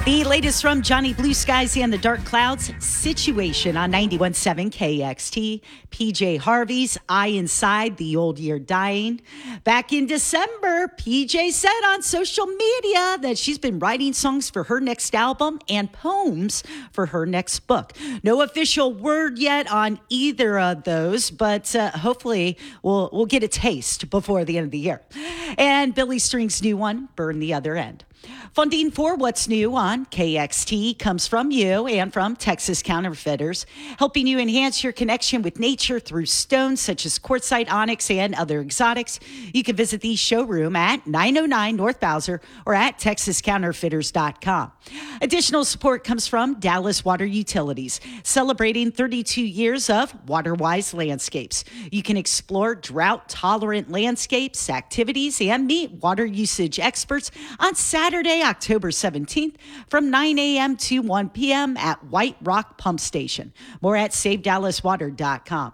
The latest from Johnny Blue Skies and the Dark Clouds, Situation on 91.7 KXT. PJ Harvey's Eye Inside, the Old Year Dying. Back in December, PJ said on social media that she's been writing songs for her next album and poems for her next book. No official word yet on either of those, but hopefully we'll get a taste before the end of the year. And Billy String's new one, Burn the Other End. Funding for What's New on KXT comes from you and from Texas Counterfeiters, helping you enhance your connection with nature through stones such as quartzite, onyx, and other exotics. You can visit the showroom at 909 North Bowser or at TexasCounterfeiters.com. Additional support comes from Dallas Water Utilities, celebrating 32 years of water-wise landscapes. You can explore drought-tolerant landscapes, activities, and meet water usage experts on Saturday, October 17th from 9 a.m. to 1 p.m. at White Rock Pump Station. More at SaveDallasWater.com.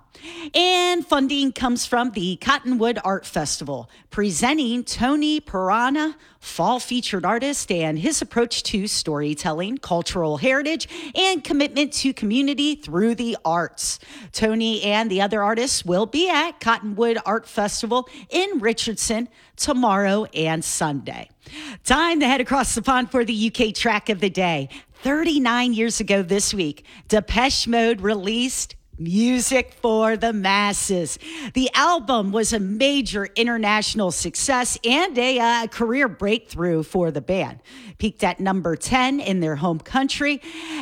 And funding comes from the Cottonwood Art Festival, presenting Tony Piranha, fall featured artist, and his approach to storytelling, cultural heritage, and commitment to community through the arts. Tony and the other artists will be at Cottonwood Art Festival in Richardson tomorrow and Sunday. Time to head across the pond for the UK track of the day. 39 years ago this week, Depeche Mode released Music for the Masses. The album was a major international success and a career breakthrough for the band. Peaked at number 10 in their home country.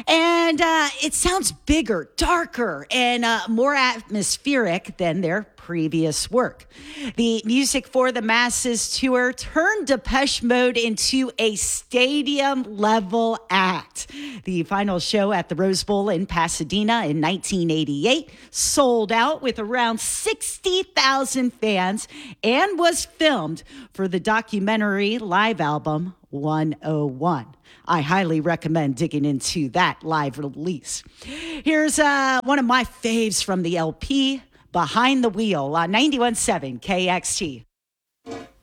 And it sounds bigger, darker, and more atmospheric than their previous work. The Music for the Masses tour turned Depeche Mode into a stadium-level act. The final show at the Rose Bowl in Pasadena in 1988 sold out with around 60,000 fans and was filmed for the documentary live album 101. I highly recommend digging into that live release. Here's one of my faves from the LP, Behind the Wheel on 91.7 KXT.